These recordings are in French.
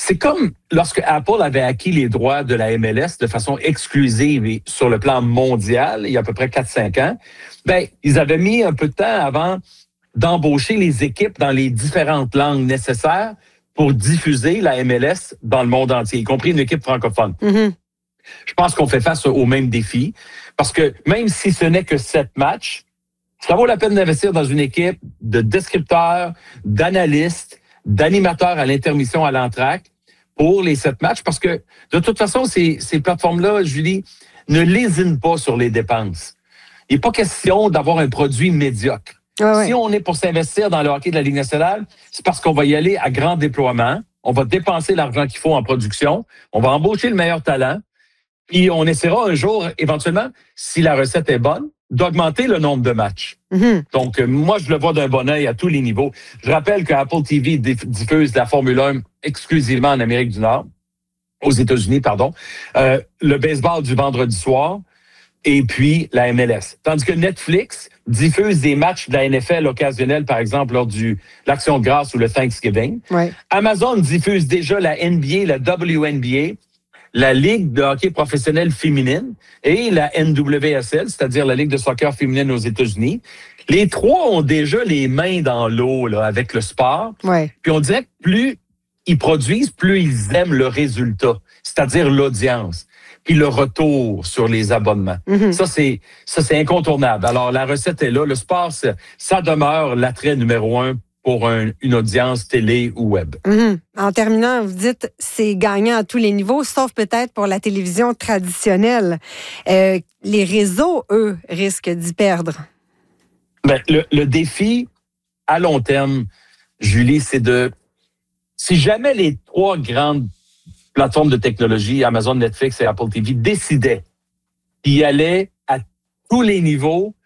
C'est comme lorsque Apple avait acquis les droits de la MLS de façon exclusive et sur le plan mondial, il y a à peu près 4-5 ans, ben, ils avaient mis un peu de temps avant d'embaucher les équipes dans les différentes langues nécessaires pour diffuser la MLS dans le monde entier, y compris une équipe francophone. Mm-hmm. Je pense qu'on fait face au même défi parce que même si ce n'est que 7 matchs, ça vaut la peine d'investir dans une équipe de descripteurs, d'analystes, d'animateurs à l'intermission, à l'entracte pour les 7 matchs parce que de toute façon, ces plateformes-là, Julie, ne lésinent pas sur les dépenses. Il n'est pas question d'avoir un produit médiocre. Ouais. Si on est pour s'investir dans le hockey de la Ligue nationale, c'est parce qu'on va y aller à grand déploiement, on va dépenser l'argent qu'il faut en production, on va embaucher le meilleur talent, puis on essaiera un jour, éventuellement, si la recette est bonne, d'augmenter le nombre de matchs. Mm-hmm. Donc, moi, je le vois d'un bon œil à tous les niveaux. Je rappelle que Apple TV diffuse la Formule 1 exclusivement en Amérique du Nord, aux États-Unis, pardon, le baseball du vendredi soir, et puis la MLS. Tandis que Netflix diffuse des matchs de la NFL occasionnels, par exemple, lors de l'Action de grâce ou le Thanksgiving. Ouais. Amazon diffuse déjà la NBA, la WNBA, la Ligue de hockey professionnelle féminine et la NWSL, c'est-à-dire la Ligue de soccer féminine aux États-Unis. Les trois ont déjà les mains dans l'eau là, avec le sport. Ouais. Puis on dirait que plus ils produisent, plus ils aiment le résultat, c'est-à-dire l'audience, puis le retour sur les abonnements. Mm-hmm. Ça, c'est incontournable. Alors, la recette est là. Le sport, ça demeure l'attrait numéro 1 pour une audience télé ou web. Mm-hmm. En terminant, vous dites c'est gagnant à tous les niveaux, sauf peut-être pour la télévision traditionnelle. Les réseaux, eux, risquent d'y perdre. Ben, le défi à long terme, Julie, c'est si jamais les 3 grandes plateformes de technologie, Amazon, Netflix et Apple TV, décidaient d'y aller à tous les niveaux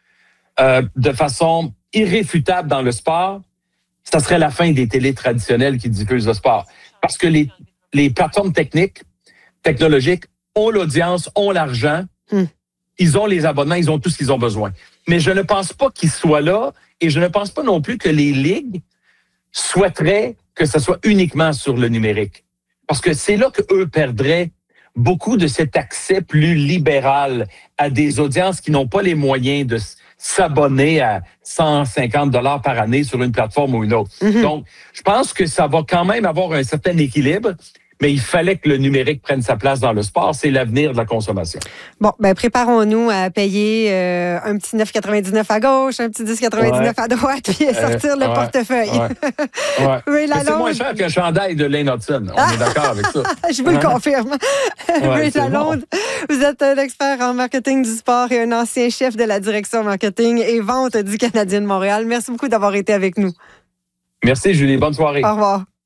de façon irréfutable dans le sport, ça serait la fin des télés traditionnelles qui diffusent le sport. Parce que les plateformes technologiques ont l'audience, ont l'argent, ils ont les abonnements, ils ont tout ce qu'ils ont besoin. Mais je ne pense pas qu'ils soient là et je ne pense pas non plus que les ligues souhaiteraient que ce soit uniquement sur le numérique. Parce que c'est là qu'eux perdraient beaucoup de cet accès plus libéral à des audiences qui n'ont pas les moyens de s'abonner à 150 $ par année sur une plateforme ou une autre. Mm-hmm. Donc, je pense que ça va quand même avoir un certain équilibre, mais il fallait que le numérique prenne sa place dans le sport. C'est l'avenir de la consommation. Bon, ben préparons-nous à payer un petit 9,99 à gauche, un petit 10,99 à droite, puis sortir le portefeuille. Oui, c'est moins cher qu'un chandail de Lane Hudson. On est d'accord avec ça. Je vous le confirme. Ray Lalonde, vous êtes un expert en marketing du sport et un ancien chef de la direction marketing et vente du Canadien de Montréal. Merci beaucoup d'avoir été avec nous. Merci, Julie. Bonne soirée. Au revoir.